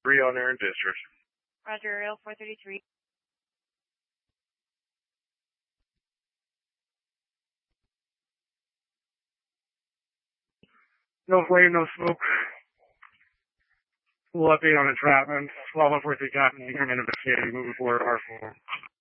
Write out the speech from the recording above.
3 on there in district. Roger, Ariel 433. No flame, no smoke. We'll update on entrapment. 12 4 Captain, I'm investigating, moving forward, R4.